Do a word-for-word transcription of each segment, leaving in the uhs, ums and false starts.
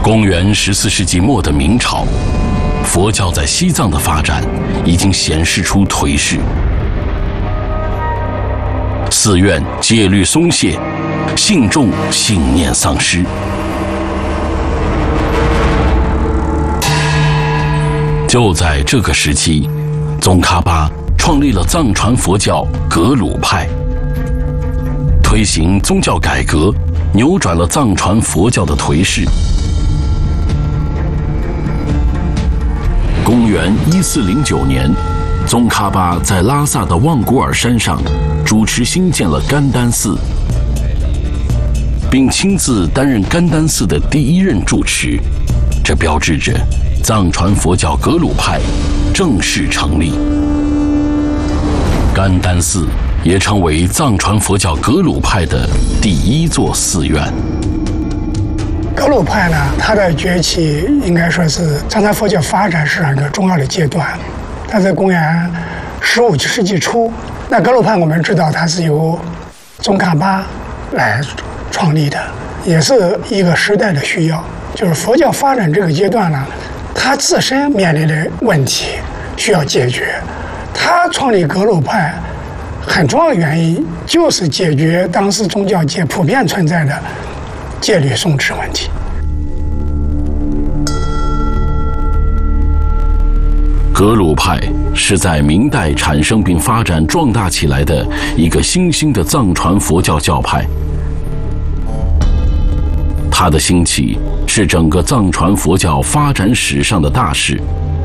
公元十四世纪末的明朝，佛教在西藏的发展已经显示出颓势，寺院戒律松懈，信众信念丧失。就在这个时期，宗喀巴创立了藏传佛教格鲁派，推行宗教改革，扭转了藏传佛教的颓势。公元一四零九年，宗喀巴在拉萨的望古尔山上主持兴建了甘丹寺，并亲自担任甘丹寺的第一任住持，这标志着藏传佛教格鲁派正式成立。甘丹寺也成为藏传佛教格鲁派的第一座寺院。 格鲁派呢，它的崛起应该说是藏传佛教发展史上一个重要的阶段。它在公元十五世纪初，那格鲁派我们知道它是由宗喀巴来创立的，也是一个时代的需要。就是佛教发展这个阶段呢，它自身面临的问题需要解决。他创立格鲁派很重要的原因就是解决当时宗教界普遍存在的戒律松弛问题。 格鲁派是在明代产生并发展壮大起来的一个新兴的藏传佛教教派。它的兴起是整个藏传佛教发展史上的大事。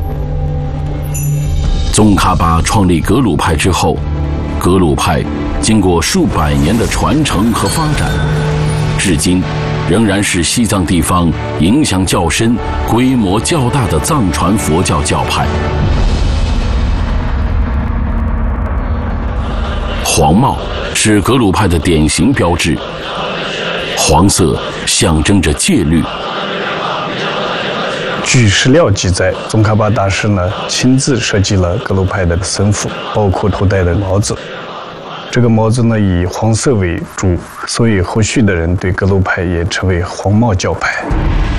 宗喀巴创立格鲁派之后，格鲁派经过数百年的传承和发展，至今仍然是西藏地方影响较深、规模较大的藏传佛教教派。黄帽是格鲁派的典型标志，黄色象征着戒律。 据史料记载，宗喀巴大师呢亲自设计了格鲁派的僧服，包括头戴的帽子。这个帽子呢以黄色为主，所以后续的人对格鲁派也称为黄帽教派。